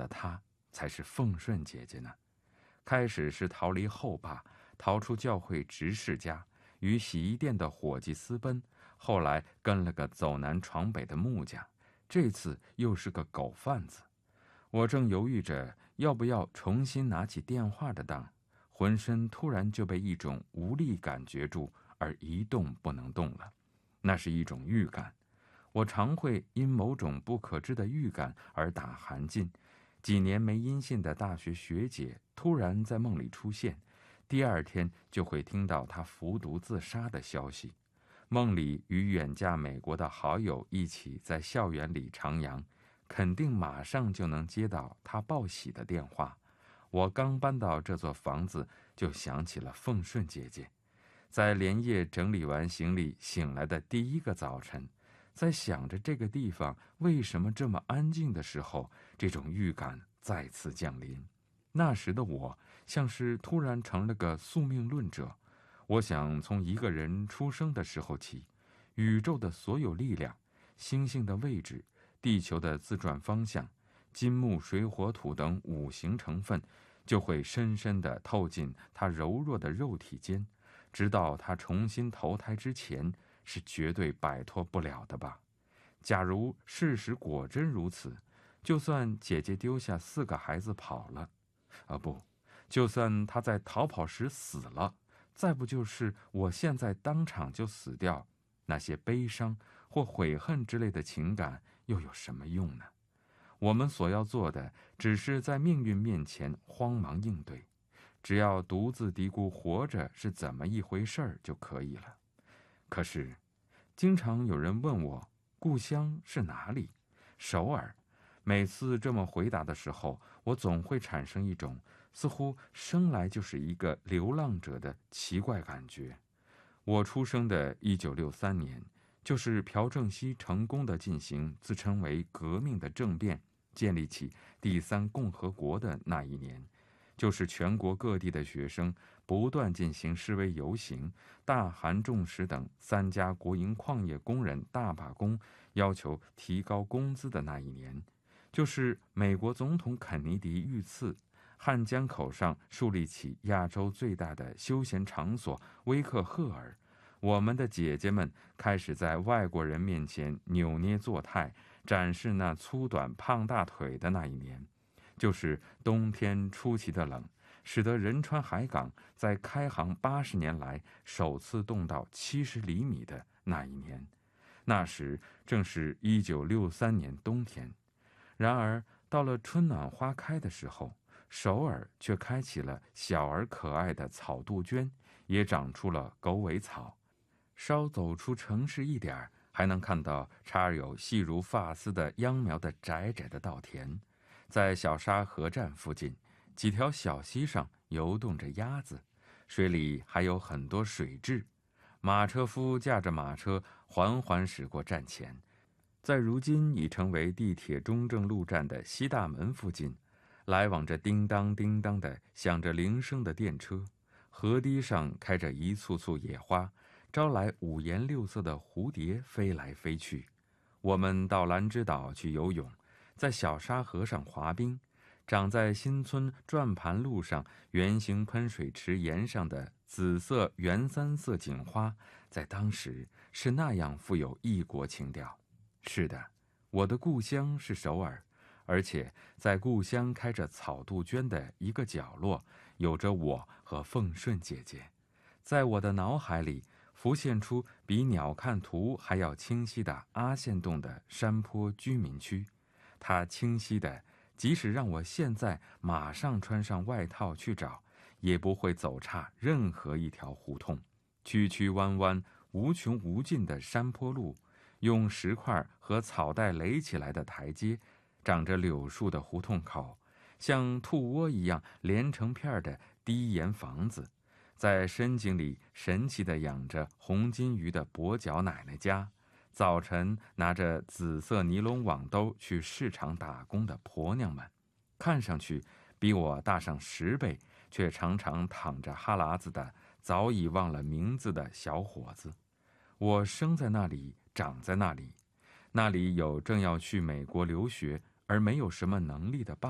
她才是凤顺姐姐呢。开始是逃离后爸，逃出教会执事家，与洗衣店的伙计私奔，后来跟了个走南闯北的木匠，这次又是个狗贩子。我正犹豫着要不要重新拿起电话的当，浑身突然就被一种无力感攫住，而一动不能动了。那是一种预感，我常会因某种不可知的预感而打寒噤。几年没音信的大学学姐突然在梦里出现，第二天就会听到她服毒自杀的消息。梦里与远嫁美国的好友一起在校园里徜徉，肯定马上就能接到她报喜的电话。我刚搬到这座房子，就想起了凤顺姐姐。在连夜整理完行李醒来的第一个早晨，在想着这个地方为什么这么安静的时候，这种预感再次降临。那时的我像是突然成了个宿命论者。我想从一个人出生的时候起，宇宙的所有力量，星星的位置，地球的自转方向，金木水火土等五行成分，就会深深地透进他柔弱的肉体间，直到他重新投胎之前，是绝对摆脱不了的吧。假如事实果真如此，就算姐姐丢下4个孩子跑了，不，就算她在逃跑时死了，再不就是我现在当场就死掉，那些悲伤或悔恨之类的情感又有什么用呢？我们所要做的，只是在命运面前慌忙应对，只要独自嘀咕活着是怎么一回事就可以了。可是，经常有人问我，故乡是哪里？首尔。每次这么回答的时候，我总会产生一种似乎生来就是一个流浪者的奇怪感觉。我出生的1963年，就是朴正熙成功地进行自称为革命的政变，建立起第3共和国的那一年，就是全国各地的学生不断进行示威游行，大韩重实等3家国营矿业工人大罢工，要求提高工资的那一年，就是美国总统肯尼迪遇刺，汉江口上树立起亚洲最大的休闲场所威克赫尔，我们的姐姐们开始在外国人面前扭捏作态，展示那粗短胖大腿的那一年，就是冬天出奇的冷，使得仁川海港在开航80年来首次冻到70厘米的那一年。那时正是1963年冬天。然而到了春暖花开的时候，首尔却开启了小而可爱的草杜鹃，也长出了狗尾草。稍走出城市一点，还能看到插有细如发丝的秧苗的窄窄的稻田。在小沙河站附近，几条小溪上游动着鸭子，水里还有很多水蛭。马车夫驾着马车缓缓驶过站前。在如今已成为地铁中正路站的西大门附近，来往着叮当叮当的响着铃声的电车，河堤上开着一簇簇野花，招来5颜6色的蝴蝶飞来飞去。我们到兰芝岛去游泳，在小沙河上滑冰，长在新村转盘路上圆形喷水池沿上的紫色原3色锦花，在当时是那样富有异国情调。是的，我的故乡是首尔，而且在故乡开着草杜鹃的一个角落，有着我和凤顺姐姐。在我的脑海里浮现出比鸟瞰图还要清晰的阿县洞的山坡居民区，它清晰的即使让我现在马上穿上外套去找，也不会走差任何一条胡同。曲曲弯弯无穷无尽的山坡路，用石块和草带垒起来的台阶，长着柳树的胡同口，像兔窝一样连成片的低檐房子，在深井里神奇地养着红金鱼的跛脚奶奶家，早晨拿着紫色尼龙网兜去市场打工的婆娘们，看上去比我大上10倍，却常常淌着哈喇子的早已忘了名字的小伙子。我生在那里，长在那里，那里有正要去美国留学而没有什么能力的爸